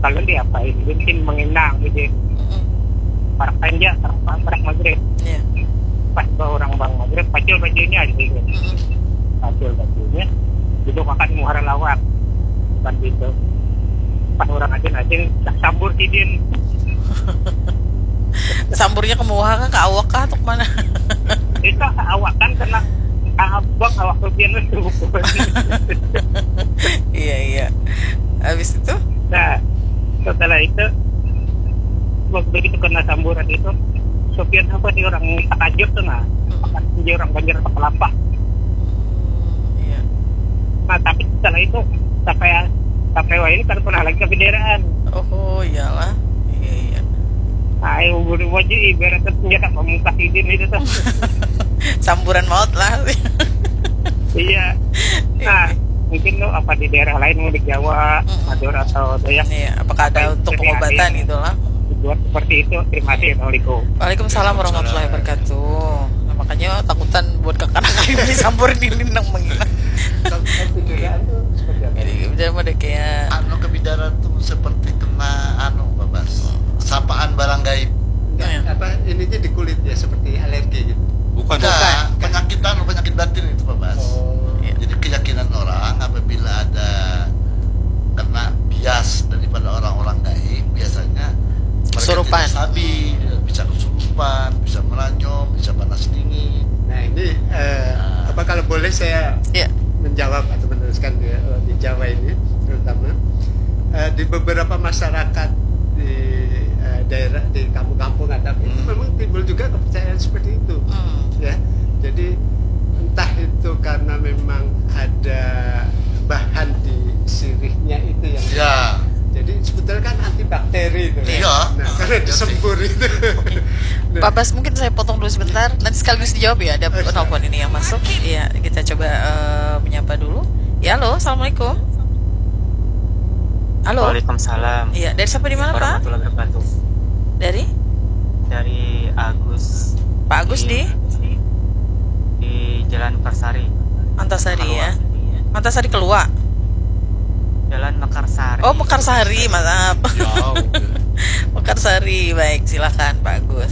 kalian diapain mungkin mengenang gitu para panja para maghrib pas orang bang maghrib pacul bajunya gitu pacul bajunya itu akan muhara lawak bukan gitu pas orang ajen tak sambur tidin samburnya ke muha kah, ke awak kah atau kemana? Itu ke awak kan kena abang awak kebian itu. Iya. Habis itu? Nah, setelah itu begitu kena samburan itu, Sofian apa di orang Takajur tuh nah, dia orang Banjar Kelapa. Iya. Nah, tapi setelah itu sampai wah ini kan pernah lagi ke Bideraan. Oh, iyalah. Iya. Ayo buru wajib ibarat senjata pamungkas idin itu tuh. Samburan maut lah. Iya. Nah, mungkin lo apa di daerah lain mau di Jawa, Madura atau Dayak. Iya, apakah ada untuk pengobatan gitu lah? Buat seperti itu. Terima kasih. Assalamualaikum. Waalaikumsalam warahmatullahi wabarakatuh. Nah, makanya takutan buat kakak kayu disamburin di lindang menginap. Kebidaraan tuh seperti apa? Jadi udah kayak kebidaraan tuh seperti kena babas. Sapaan barang gaib. Apa ininya di kulit ya seperti alergi gitu. Bukan. Penyakit batin itu babas. Jadi keyakinan orang apabila ada kena bias daripada orang-orang gaib biasanya kesurupan, bisa kesurupan, bisa meranyum, bisa panas dingin. Nah ini apa kalau boleh saya menjawab atau meneruskan di Jawa ini terutama di beberapa masyarakat di daerah di kampung-kampung atap itu memang timbul juga kepercayaan seperti itu ya. Jadi entah itu karena memang ada bahan di sirihnya itu yang jadi sebetulnya kan antibakteri itu karena disembur itu. Pak Bas, mungkin saya potong dulu sebentar, nanti sekaligus dijawab ya, ada telepon ini yang masuk. Iya, kita coba menyapa dulu. Ya, halo, assalamualaikum. Halo. Waalaikumsalam. Iya, dari siapa di mana, Pak? Warahmatullahi wabarakatuh. Dari Agus. Pak Agus di Jalan Mekarsari. Antasari ya. Antasari Keluar. Jalan Mekarsari. Oh, Mekarsari, maaf. Mekarsari, baik, silakan Pak Agus.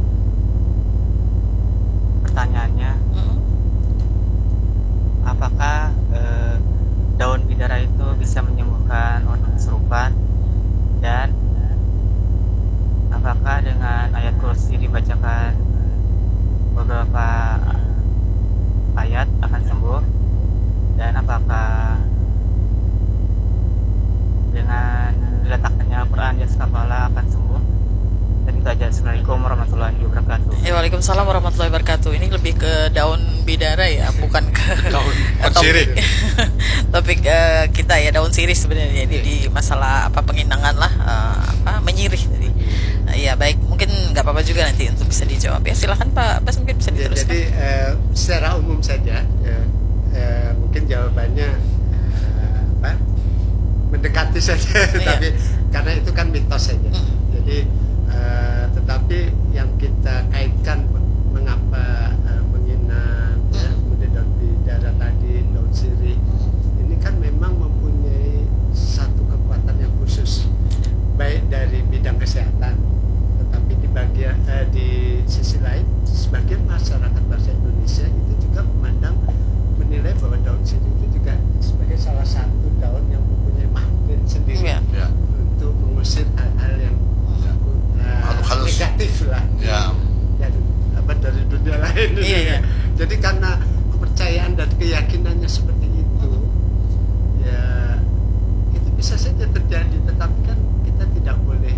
Pertanyaannya, apakah daun bidara itu bisa menyembuhkan orang kesurupan, dan apakah dengan ayat kursi dibacakan beberapa ayat akan sembuh, dan apakah dengan diletakkannya Al-Quran di atas kepala akan sembuh? Dan itu aja. Assalamualaikum warahmatullahi wabarakatuh. Waalaikumsalam warahmatullahi wabarakatuh. Ini lebih ke daun bidara ya, bukan ke daun sirih. Topik kita ya daun sirih sebenarnya. Jadi di masalah apa penginangan lah, menyirih tadi. Iya baik, mungkin nggak apa-apa juga nanti untuk bisa dijawab ya. Silakan Pak Bas, mungkin bisa diteruskan. Jadi secara umum saja mungkin jawabannya mendekati saja, tapi karena itu kan mitos saja. Jadi tetapi yang kita kaitkan mengapa menginap kemudian daun bidara tadi, daun sirih ini kan memang mempunyai satu kekuatan yang khusus baik dari bidang kesehatan, tetapi di bagian di sisi lain sebagian masyarakat bangsa Indonesia itu juga menilai bahwa daun sirih itu juga sebagai salah satu daun yang mempunyai magnet sendiri untuk mengusir hal-hal yang negatif lah dari dunia lain. Jadi karena kepercayaan dan keyakinannya seperti itu ya itu bisa saja terjadi, tetapi kan kita tidak boleh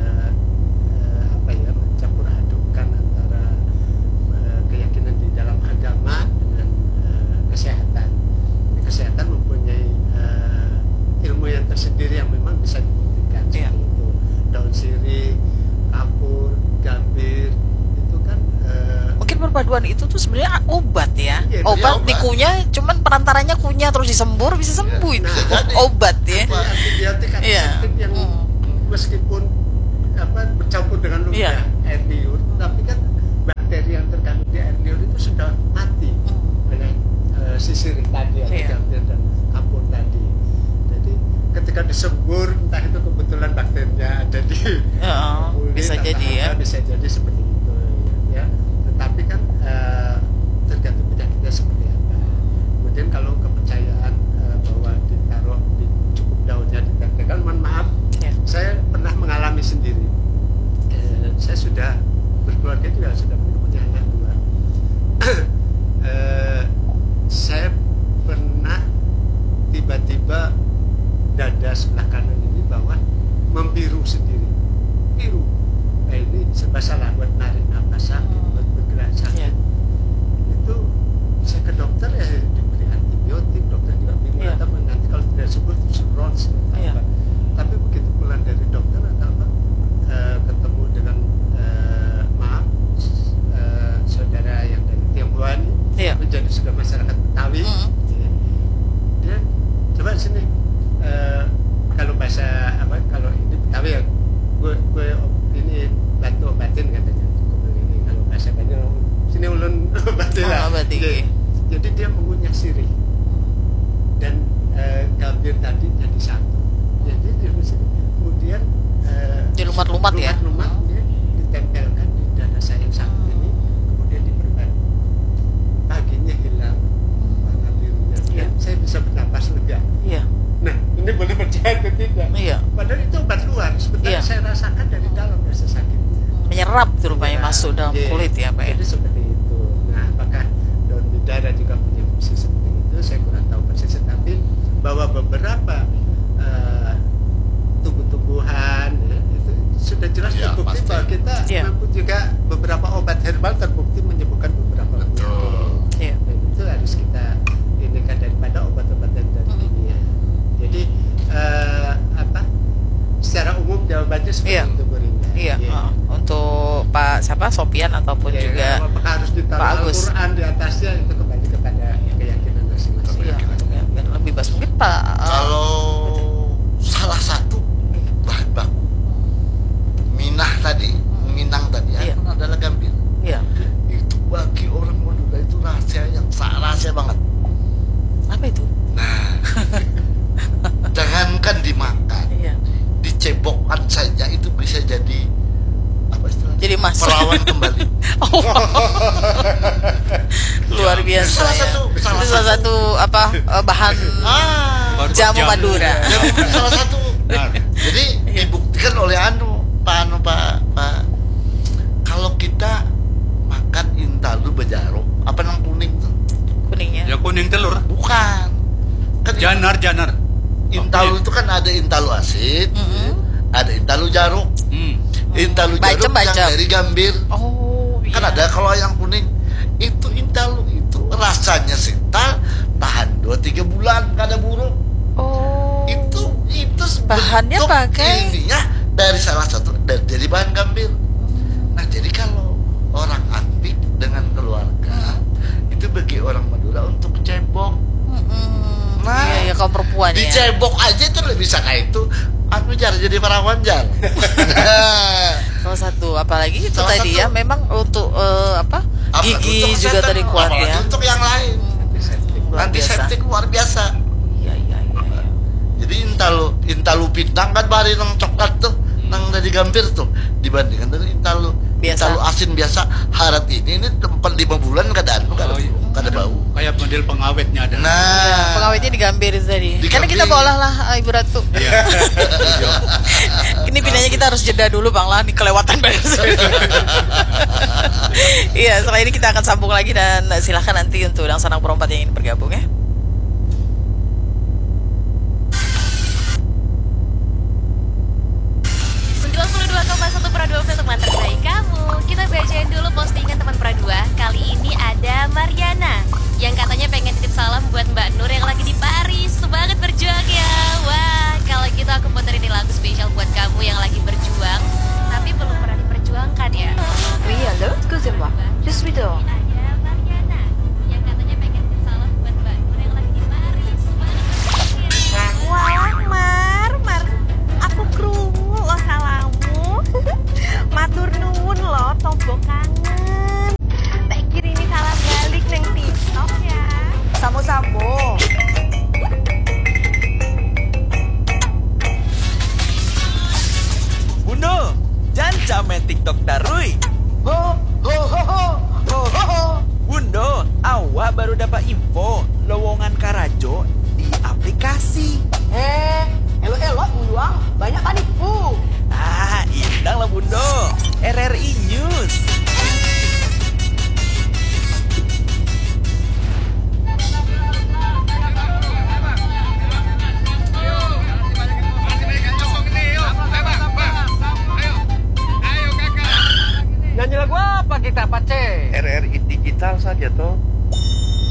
mencampur adukkan antara keyakinan di dalam agama dengan kesehatan. Kesehatan mempunyai ilmu yang tersendiri yang memang bisa dibuktikan seperti itu. Daun sirih, kapur, gambir itu kan mungkin perpaduan itu tuh sebenarnya obat ya. Obat dikunyah, cuman perantaranya kunyah terus disembur bisa sembuh itu. Obat ya. Antibiotik antiseptik yang meskipun bercampur dengan lumpia air liur, tapi kan bakteri yang terkandung di air liur itu sudah mati oleh sisir tadi atau gambir dan kapur tadi. Jadi ketika disembur entah itu kebetulan jadi ya. Bisa jadi seperti itu ya. Tetapi kan tergantung penyakitnya seperti apa. Kemudian kalau kepercayaan bahwa ditaruh di cukup daunnya ditempelkan, mohon maaf, saya pernah mengalami sendiri. Saya sudah berkeluarga juga, sudah punya anak 2. Saya pernah tiba-tiba dada sebelah kanan ini bawah membiru sendiri, biru. Nah ini serba salah, buat narik napas sakit, buat bergerak sakit. Itu saya ke dokter ya diberi antibiotik, dokter juga bingung nanti kalau tidak sembuh cirrhosis apa. Tapi begitu pulang dari dokter atau apa, ketemu dengan saudara yang dari Tionghoa ini, menjadi sudah masyarakat Betawi. Dia coba sini, kalau bahasa apa, kalau ini Betawi ya, gue ini bantu obatin katanya. Ini kalau bahasa Banjar sini ulun obatin lah. Jadi dia mengunyah sirih dan gambir tadi jadi satu. Jadi dia kemudian dilumat-lumat ya. Lumat dia ditempelkan di dada saya yang satu ini, kemudian diperban. Paginya hilang warna birunya. Dan saya bisa bernapas lega. Nah, ini boleh percaya atau tidak? Padahal itu obat luar. Sebenarnya saya rasakan dari dalam rasa sakitnya. Menyerap tuh rupanya masuk dalam kulit ya Pak ya. Jadi seperti itu. Nah, apakah daun bidara juga punya fungsi seperti itu? Saya kurang tahu persis. Tapi bahwa beberapa tumbuh-tumbuhan itu sudah jelas terbukti bahwa kita mampu juga beberapa obat herbal terbukti menyembuhkan beberapa penyakit. Dan itu harus kita ini kan daripada obat-obatan dari dunia. Jadi secara umum jawabannya seperti itu Bu Rinda. Untuk Pak Sopian ataupun juga apakah harus ditaruh Al-Quran di atasnya, itu kembali kepada keyakinan masing-masing. Lebih bagus mungkin Pak. Kalau salah satu bahan baku Minang tadi kan adalah gambir. Itu bagi orang Madura itu rahasia banget. Apa itu? Nah, jangankan dimakan, dicebokkan saja itu bisa jadi apa istilahnya? Jadi emas. Perawan kembali. Luar biasa. Salah satu apa bahan jamu Madura. Salah satu. Jadi dibuktikan oleh Pak. Kalau kita makan intalu bejaro, apa nang kuning tuh? Kuningnya. Ya kuning telur. Bukan. Kan janar. Intalu itu kan ada intalu asin, ada intalu jeruk. Intalu jeruk yang dari gambir. Kan ada kalau yang kuning itu intalu itu rasanya sental, tahan 2-3 bulan nggak ada buruk. Itu bahannya pakai ininya dari salah satu dari bahan gambir. Nah jadi kalau orang aktif dengan keluarga itu bagi orang Madura untuk cebok. Nah, kaum perempuan dicebok aja itu lebih bisa kayak itu. Jadi perawan jar. Salah satu, apalagi itu tadi ya, memang untuk gigi untuk juga tadi kuat ya. Untuk yang lain, antiseptik luar biasa. Iya. Jadi intalu pintang kan bari nang coklat tuh, nang dari gambir tuh dibandingkan dengan intalu asin biasa. Harat ini tempat 5 bulan kadang ada bau. Kayak model pengawetnya ada. Nah, pengawetnya di gambir itu tadi. Karena kita olah lah Ibu Ratu. Ini pindahnya kita harus jeda dulu Bang lah, nih kelewatan banget. Iya, setelah ini kita akan sambung lagi dan silahkan nanti untuk Udang Sanang Perompat yang ingin bergabung ya. Untuk mantan baik kamu, kita bacain dulu postingan teman Pradua. Kali ini ada Mariana yang katanya pengen titip salam buat Mbak Nur yang lagi di Paris. Semangat berjuang ya. Wah, kalau gitu aku puterin ini lagu spesial buat kamu yang lagi berjuang tapi belum pernah diperjuangkan ya. Oui, allô, excusez-moi. Je suis dehors. Ada Mariana yang katanya pengen titip salam buat Mbak Nur yang lagi di Paris. Wah, Mar, aku krungu lo salamu. Matur nuwun lo, tombo kangen. Tak kirimi salam balik neng TikTok ya. Sambo. Bunda, jangan bocah main TikTok darui. Ho ho ho ho ho ho ho. Bundo, awak baru dapat info lowongan Karajo di aplikasi. Elok-elok